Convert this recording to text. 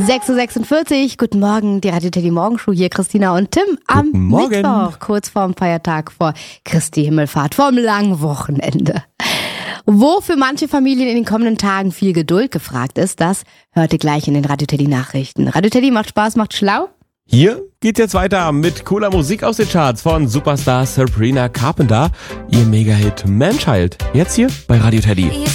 6.46 Uhr, guten Morgen, die Radio Teddy Morgenshow hier, Christina und Tim am Mittwoch, kurz vorm Feiertag vor Christi Himmelfahrt, vorm langen Wochenende. Wo für manche Familien in den kommenden Tagen viel Geduld gefragt ist, das hört ihr gleich in den Radio Teddy Nachrichten. Radio Teddy macht Spaß, macht schlau. Hier geht's jetzt weiter mit cooler Musik aus den Charts von Superstar Sabrina Carpenter. Ihr Mega-Hit Man Child. Jetzt hier bei Radio Teddy.